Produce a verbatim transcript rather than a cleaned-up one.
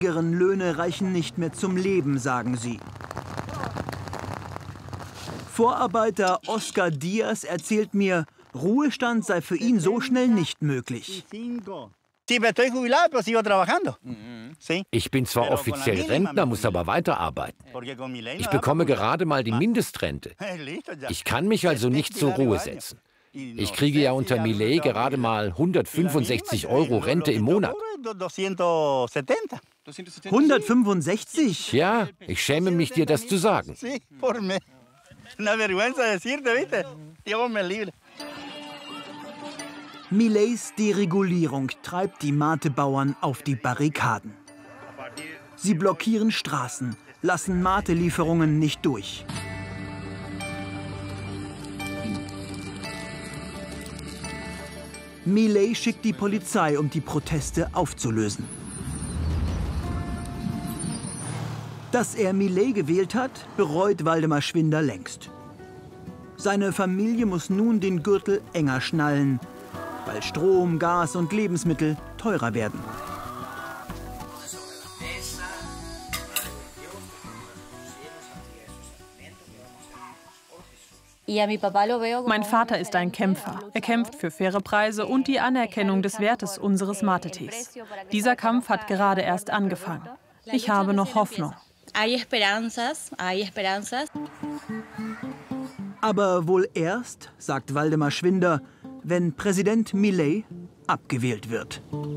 Ihre Löhne reichen nicht mehr zum Leben, sagen sie. Vorarbeiter Oscar Diaz erzählt mir, Ruhestand sei für ihn so schnell nicht möglich. Ich bin zwar offiziell Rentner, muss aber weiterarbeiten. Ich bekomme gerade mal die Mindestrente. Ich kann mich also nicht zur Ruhe setzen. Ich kriege ja unter Milei gerade mal hundertfünfundsechzig Euro Rente im Monat. hundertfünfundsechzig? Ja, ich schäme mich, dir das zu sagen. Mileis Deregulierung treibt die Matebauern auf die Barrikaden. Sie blockieren Straßen, lassen Matelieferungen nicht durch. Milei schickt die Polizei, um die Proteste aufzulösen. Dass er Milei gewählt hat, bereut Waldemar Schwinder längst. Seine Familie muss nun den Gürtel enger schnallen, weil Strom, Gas und Lebensmittel teurer werden. Mein Vater ist ein Kämpfer. Er kämpft für faire Preise und die Anerkennung des Wertes unseres Mate-Tees. Dieser Kampf hat gerade erst angefangen. Ich habe noch Hoffnung. Aber wohl erst, sagt Waldemar Schwinder, wenn Präsident Milei abgewählt wird.